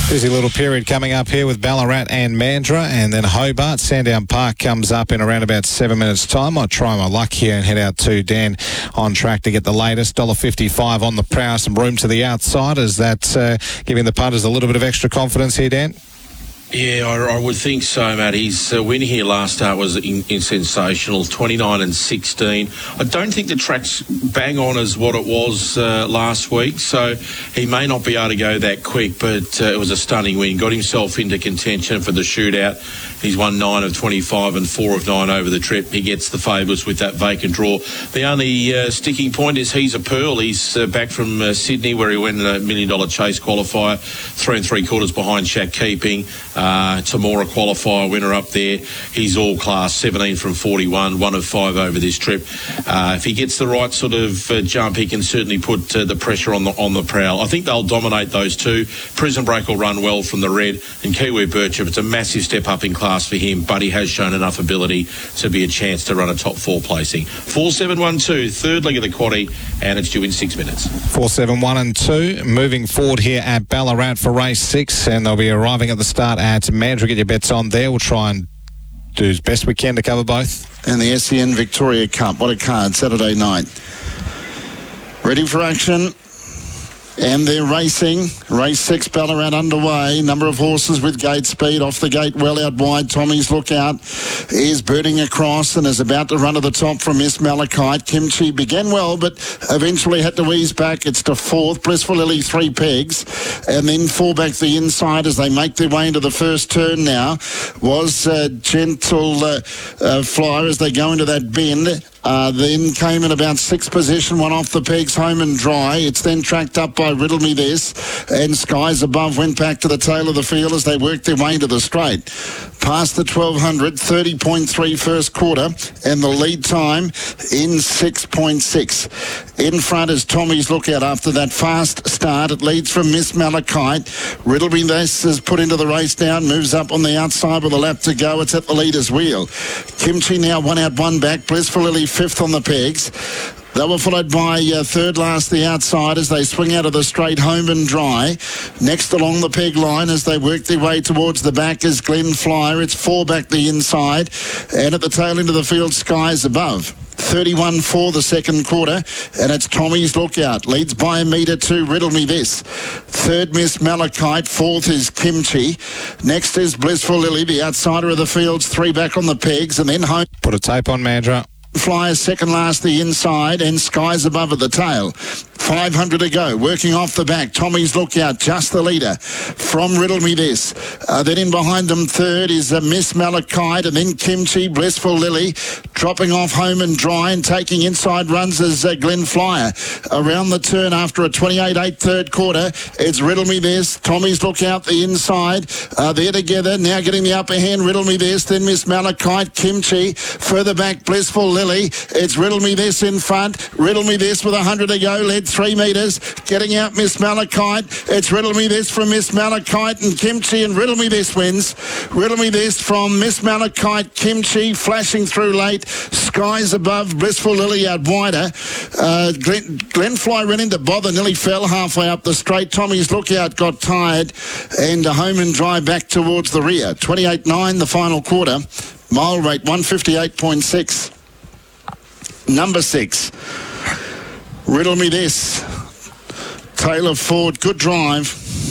Busy little period coming up here with Ballarat and Mandurah, and then Hobart. Sandown Park comes up in around about 7 minutes' time. I'll try my luck here and head out to Dan on track to get the latest. $1.55 on the prow, some room to the outside. Is that giving the punters a little bit of extra confidence here, Dan? Yeah, I would think so, Matt. His win here last start was sensational, 29-16. I don't think the track's bang on as what it was last week, so he may not be able to go that quick, but it was a stunning win. Got himself into contention for the shootout. He's won 9 of 25 and 4 of 9 over the trip. He gets the favours with that vacant draw. The only sticking point is he's a pearl. He's back from Sydney, where he won a $1 million chase qualifier, 3 3/4 behind Shaq Keeping. Tamora qualifier winner up there. He's all class, 17 from 41, 1 of 5 over this trip. If he gets the right sort of jump, he can certainly put the pressure on the prowl. I think they'll dominate those two. Prison Break will run well from the red, and Kiwi Birchup, it's a massive step up in class for him, but he has shown enough ability to be a chance to run a top 4 placing. 4-7-1-2, third leg of the quaddie, and it's due in 6 minutes. 4-7-1-2, moving forward here at Ballarat for race 6, and they'll be arriving at the start at Mandurah. Get your bets on there. We'll try and do as best we can to cover both. And the SEN Victoria Cup, what a card, Saturday night. Ready for action. And they're racing. Race 6, Ballarat underway. Number of horses with gate speed. Off the gate, well out wide. Tommy's Lookout is burning across and is about to run to the top from Miss Malachite. Kimchi began well, but eventually had to ease back. It's to 4th. Blissful Lily, 3 pegs. And then 4 back the inside as they make their way into the first turn now. Was Gentle Flyer as they go into that bend. Then came in about 6th position, one off the pegs, Home and Dry. It's then tracked up by Riddle Me This, and Skies Above went back to the tail of the field as they worked their way into the straight. Past the 1200, 30.3 first quarter, and the lead time in 6.6. In front is Tommy's Lookout after that fast start. It leads from Miss Malachite. Riddle Me This is put into the race now, moves up on the outside with a lap to go. It's at the leader's wheel. Kimchi now 1 out, 1 back. Blissful Lily 5th on the pegs. They were followed by third last the outside as they swing out of the straight, Home and Dry. Next along the peg line as they work their way towards the back is Glen Flyer. It's 4 back the inside. And at the tail end of the field, Skies Above. 31 for the second quarter, and it's Tommy's Lookout. Leads by a metre to Riddle Me This. Third, Miss Malachite. 4th is Kimchi. Next is Blissful Lily, the outsider of the fields. 3 back on the pegs, and then Home. Put a tape on Mandurah. Flyer second last the inside, and Skies Above at the tail. 500 to go, working off the back. Tommy's Lookout, just the leader from Riddle Me This. Then in behind them, third is Miss Malachite, and then Kimchi, Blissful Lily, dropping off Home and Dry, and taking inside runs as Glen Flyer. Around the turn after a 28-8 third quarter, it's Riddle Me This, Tommy's Lookout the inside. They're together, now getting the upper hand, Riddle Me This, then Miss Malachite, Kimchi, further back, Blissful Lily. It's Riddle Me This in front. Riddle Me This with 100 to go, led 3 metres, getting out Miss Malachite. It's Riddle Me This from Miss Malachite and Kimchi, and Riddle Me This wins. Riddle Me This from Miss Malachite, Kimchi, flashing through late. Skies Above, Blissful Lily out wider. Glen Fly ran into bother, nearly fell halfway up the straight. Tommy's Lookout got tired, and Home and Dry back towards the rear. 28-9 the final quarter. Mile rate 158.6. Number 6. Riddle Me This. Taylor Ford, good drive.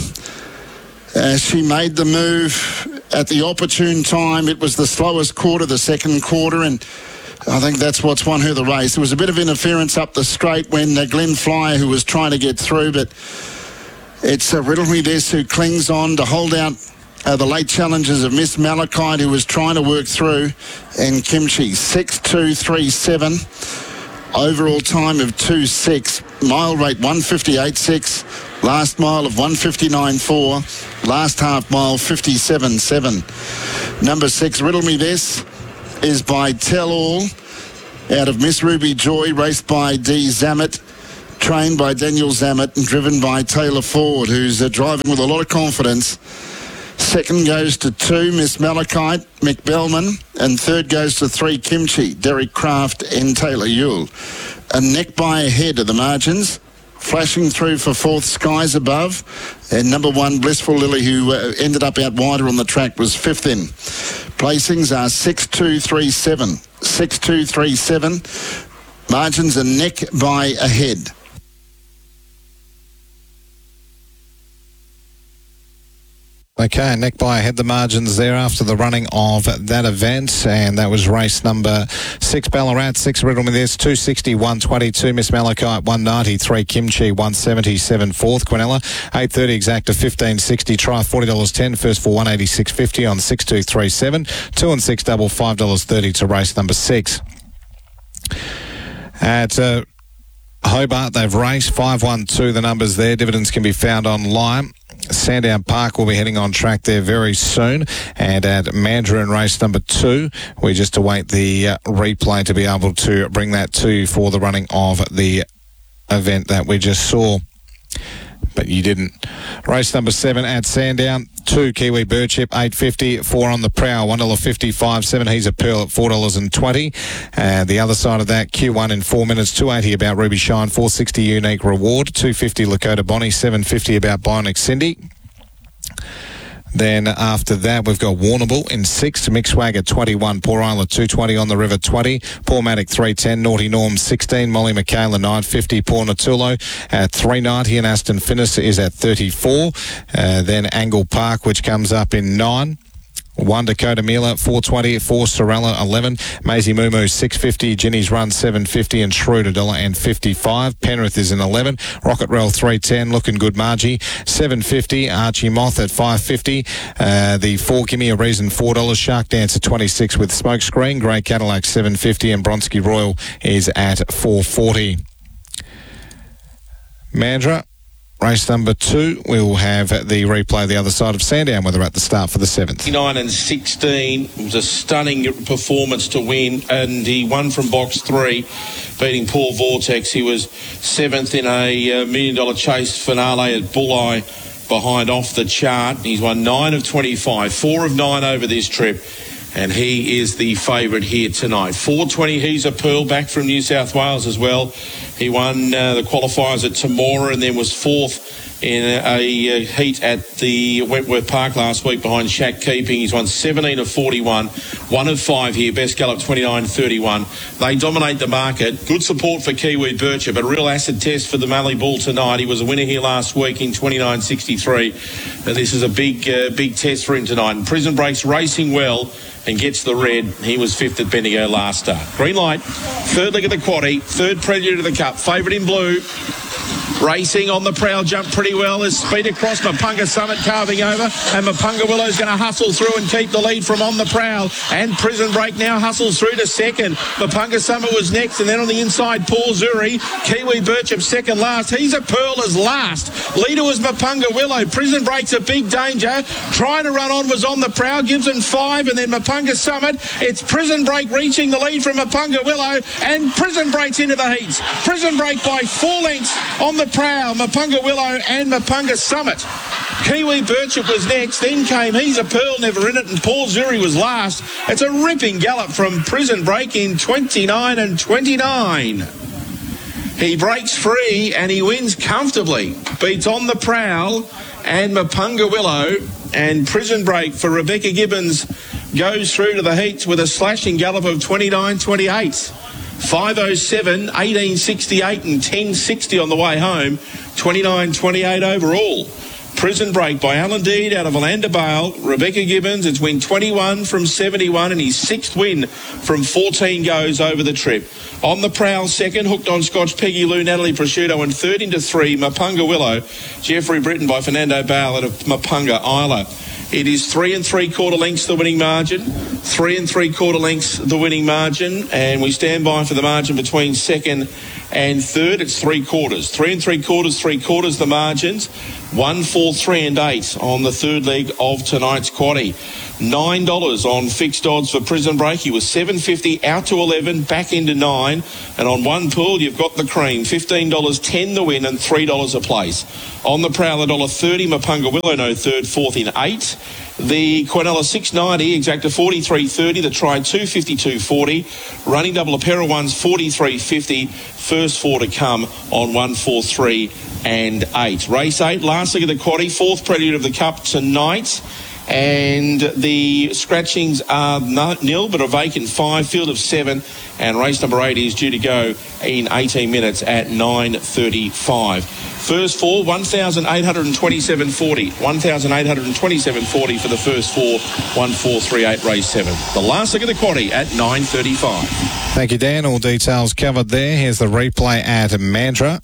She made the move at the opportune time. It was the slowest quarter, the second quarter, and I think that's what's won her the race. There was a bit of interference up the straight when Glen Flyer, who was trying to get through, but it's Riddle Me This who clings on to hold out the late challenges of Miss Malachite, who was trying to work through, and Kimchi. 6.237. Overall time of 2.6. Mile rate 158.6. Last mile of 159.4. Last half mile 57.7. Number 6, Riddle Me This, is by Tell All out of Miss Ruby Joy, raced by D. Zammit, trained by Daniel Zammit and driven by Taylor Ford, who's driving with a lot of confidence. Second goes to 2, Miss Malachite, Mick Bellman. And third goes to 3, Kimchi, Derek Craft and Taylor Yule. A neck by a head of the margins. Flashing through for fourth, Skies Above. And number 1, Blissful Lily, who ended up out wider on the track, was fifth in. Placings are 6-2-3-7. 6-2-3-7. Margins are neck by a head. Okay, neck by ahead the margins there after the running of that event, and that was race number 6, Ballarat. 6 Riddle Me This, 260, 122, Miss Malachite, 190, 3 Kimchi, 177, 4th Quinella, 830 Exacta, 1560, try $40.10, first for 186.50 on 6237, 2 and 6 double, $5.30 to race number 6. At Hobart, they've raced 5-1-2, the numbers there. Dividends can be found online. Sandown Park will be heading on track there very soon. And at Mandurah in race number 2, we just await the replay to be able to bring that to you for the running of the event that we just saw. But you didn't. Race number 7 at Sandown. 2 Kiwi Birdship, $8.50. 4 On the Prowl, $1.55. 7 He's a Pearl at $4.20. The other side of that, Q1 in 4 minutes, $2.80 about Ruby Shine, $4.60 Unique Reward, $2.50 Lakota Bonnie, $7.50 about Bionic Cindy. Then after that, we've got Warrnambool in 6, Mixwag at 21, Poor Isla 220, On the River 20, Poor Matic 310, Naughty Norm 16, Molly Michaela 950, Poor Natulo at 390, and Aston Finnis is at 34. Then Angle Park, which comes up in 9. 1 Dakota Mila, 420, 4 Sorella, 11, Maisie Moo 650, Ginny's Run 750, and Shrew $1.55. Penrith is in 11, Rocket Rail 310, Looking Good Margie, 750, Archie Moth at 550, the 4 Gimme a Reason $4, Shark Dance at 26 with Smokescreen, Grey Cadillac 750, and Bronski Royal is at 440. Mandurah. Race number 2, we'll have the replay the other side of Sandown, where they're at the start for the 7th. 9 and 16 it was a stunning performance to win, and he won from box 3, beating Paul Vortex. He was 7th in a $1 million chase finale at Bulleye behind Off the Chart. He's won 9 of 25, 4 of 9 over this trip, and he is the favourite here tonight. 420 He's a Pearl, back from New South Wales as well. He won the qualifiers at Temora and then was 4th in a heat at the Wentworth Park last week behind Shack Keeping. He's won 17 of 41, 1 of 5 here, best gallop 29.31. They dominate the market. Good support for Kiwi Bircher, but a real acid test for the Mallee Bull tonight. He was a winner here last week in 29.63. This is a big test for him tonight. And Prison Break's racing well and gets the red. He was 5th at Bendigo last start. Green light. 3rd leg of the quaddie. 3rd Prelude to the Cup. Favourite in blue. Racing On the Prowl, jumped pretty well. There's speed across. Mapunga Summit carving over, and Mapunga Willow's going to hustle through and keep the lead from On the Prowl. And Prison Break now hustles through to 2nd. Mapunga Summit was next, and then on the inside, Paul Zuri. Kiwi Birchip second last. He's a Pearl as last. Leader was Mapunga Willow. Prison Break's a big danger. Trying to run on was On the Prowl. Gives him 5, and then Mapunga Summit. It's Prison Break reaching the lead from Mapunga Willow, and Prison Break's into the heats. Prison Break by 4 lengths On the Prowl, Mapunga Willow and Mapunga Summit. Kiwi Birchip was next, then came He's a Pearl, never in it, and Paul Zuri was last. It's a ripping gallop from Prison Break in 29 and 29. He breaks free and he wins comfortably. Beats On the Prowl and Mapunga Willow, and Prison Break for Rebecca Gibbons goes through to the heats with a slashing gallop of 29.28. 5:07, 18.68 and 10.60 on the way home. 29.28 overall. Prison Break by Alan Deed out of Orlando Bale. Rebecca Gibbons, it's win 21 from 71 and his 6th win from 14 goes over the trip. On the Prowl, 2nd, Hooked on Scotch, Peggy Lou, Natalie Prosciutto, and 3rd into 3, Mapunga Willow, Jeffrey Britton by Fernando Bale out of Mapunga Isla. It is 3 3/4 lengths the winning margin. 3 3/4 lengths the winning margin, and we stand by for the margin between 2nd and 3rd. It's 3/4. 3 3/4, 3/4 the margins. 1, 4, 3 and 8 on the 3rd leg of tonight's quaddie. $9 on fixed odds for Prison Break. He was $7.50 out to 11, back into 9. And on one pool, you've got the cream. $15, 10 the win and $3 a place. On the prowl, $1.30, Mapunga Willow, no third, fourth in 8. The Quinella 690, exact to 43.30. The try 252.40. Running double a pair of ones 43.50. First 4 to come on 1, 4, 3 and 8. Race 8, last leg of the quaddie, 4th prelude of the Cup tonight. And the scratchings are nil, but a vacant 5, field of 7. And race number 8 is due to go in 18 minutes at 9:35. First 4, 1,827.40. 1,827.40 for the first 4, 1, 4, 3, 8, race 7. The last leg of the quaddie at 9:35. Thank you, Dan. All details covered there. Here's the replay at Mandurah.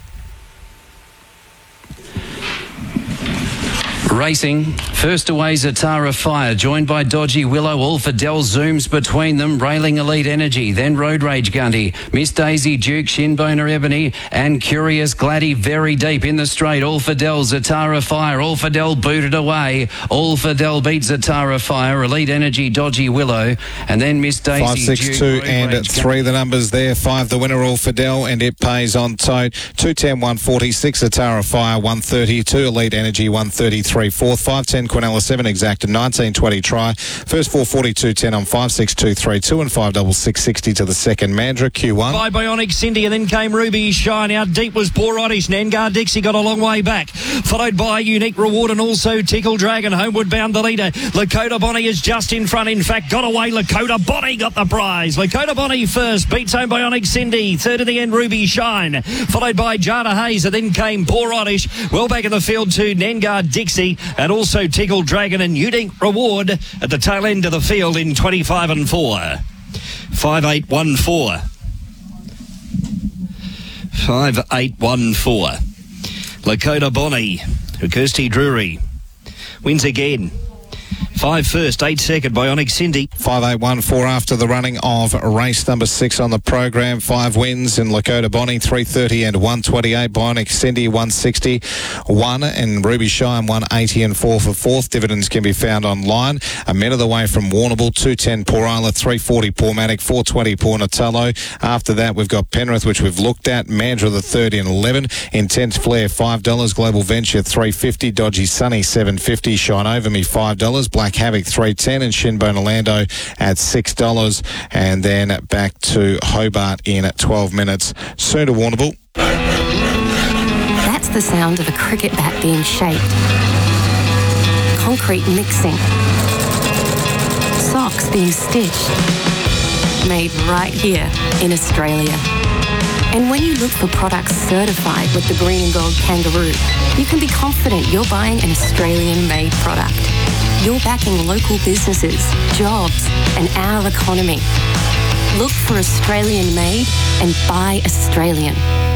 Racing. First away, Zatara Fire, joined by Dodgy Willow. All for Dell zooms between them. Railing Elite Energy, then Road Rage Gundy. Miss Daisy Duke, Shinboner Ebony, and Curious Gladdy very deep in the straight. All for Dell, Zatara Fire. All for Dell booted away. All for Dell beats Zatara Fire. Elite Energy, Dodgy Willow, and then Miss Daisy 5, 6, Duke. 2 and 3 the numbers there. 5 the winner, All for Dell, and it pays on tote. 210, 146, Zatara Fire, 132, Elite Energy, 133. 4th, 510 Quinella 7 exact, 1920 try. First 4, 42.10 on 5, 6, 2, 3, 2 and 5, 660 to the second. Mandurah Q1. By Bionic Cindy, and then came Ruby Shine. Out deep was Poor Oddish. Nangar Dixie got a long way back, followed by Unique Reward and also Tickle Dragon. Homeward bound the leader. Lakota Bonnie is just in front. In fact, got away. Lakota Bonnie got the prize. Lakota Bonnie first, beats home Bionic Cindy. Third in the end, Ruby Shine, followed by Jada Hayes, and then came Poor Oddish. Well back in the field to Nangar Dixie, and also Tickle Dragon and Unique Reward at the tail end of the field in 25 and 4. 5-8-1-4. 5-8-1-4. Lakota Bonnie, Kirsty Drury, wins again. 5 first, 8 second, Bionic Cindy. 5-8-1-4 after the running of race number 6 on the program. 5 wins in Lakota Bonnie, 330 and 128. Bionic Cindy, 160, 1, and Ruby Shine, 180 and 4 for 4th. Dividends can be found online. A minute away from Warrnambool, 210 Port Isla, 340 Pormatic, 420 Port Natallo. After that, we've got Penrith, which we've looked at. Mandurah, the 3rd in 11. Intense Flare, $5. Global Venture, $3.50. Dodgy Sunny, $7.50. Shine Over Me, $5. Black Havoc, $3.10, and Shinbone Orlando at $6. And then back to Hobart in 12 minutes. Soon to Warrnambool. That's the sound of a cricket bat being shaped. Concrete mixing. Socks being stitched. Made right here in Australia. And when you look for products certified with the Green and Gold Kangaroo, you can be confident you're buying an Australian-made product. You're backing local businesses, jobs, and our economy. Look for Australian-made and buy Australian.